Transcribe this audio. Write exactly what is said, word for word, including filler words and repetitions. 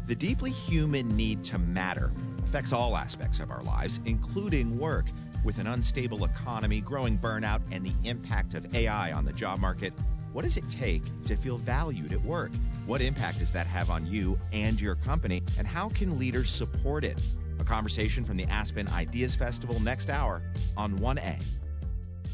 The deeply human need to matter affects all aspects of our lives, including work. With an unstable economy, growing burnout, and the impact of A I on the job market, what does it take to feel valued at work? What impact does that have on you and your company? And how can leaders support it? A conversation from the Aspen Ideas Festival next hour on one A.